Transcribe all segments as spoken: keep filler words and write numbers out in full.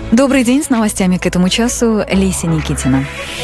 Добрый день, с новостями к этому часу Леся Никитина.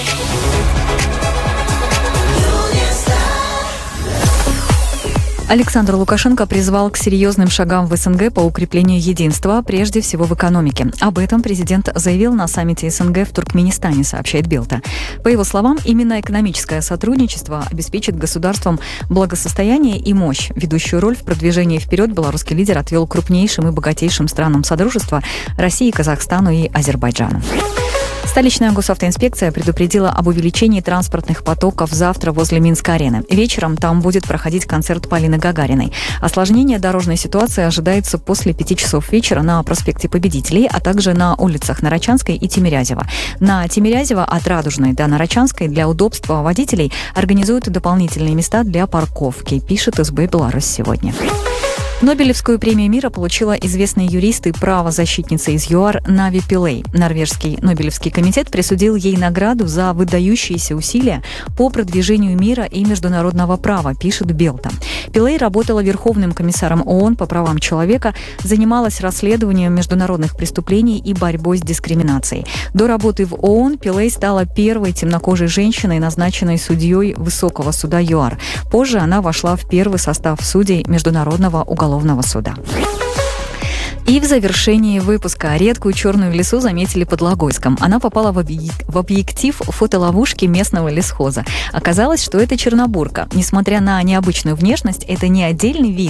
Александр Лукашенко призвал к серьезным шагам в СНГ по укреплению единства, прежде всего в экономике. Об этом президент заявил на саммите СНГ в Туркменистане, сообщает Белта. По его словам, именно экономическое сотрудничество обеспечит государствам благосостояние и мощь. Ведущую роль в продвижении вперед белорусский лидер отвел крупнейшим и богатейшим странам Содружества – России, Казахстану и Азербайджану. Столичная госавтоинспекция предупредила об увеличении транспортных потоков завтра возле Минск-арены. Вечером там будет проходить концерт Полины Гагариной. Осложнение дорожной ситуации ожидается после пяти часов вечера на проспекте Победителей, а также на улицах Нарочанской и Тимирязева. На Тимирязева от Радужной до Нарочанской для удобства водителей организуют дополнительные места для парковки, пишет СБ «Беларусь сегодня». Нобелевскую премию мира получила известная юрист и правозащитница из ЮАР Нави Пилей. Норвежский Нобелевский комитет присудил ей награду за выдающиеся усилия по продвижению мира и международного права, пишет Белта. Пилей работала Верховным комиссаром ООН по правам человека, занималась расследованием международных преступлений и борьбой с дискриминацией. До работы в ООН Пилей стала первой темнокожей женщиной, назначенной судьей Высокого суда ЮАР. Позже она вошла в первый состав судей Международного уголовного суда. И в завершении выпуска редкую черную лису заметили под Логойском. Она попала в объектив фотоловушки местного лесхоза. Оказалось, что это чернобурка. Несмотря на необычную внешность, это не отдельный вид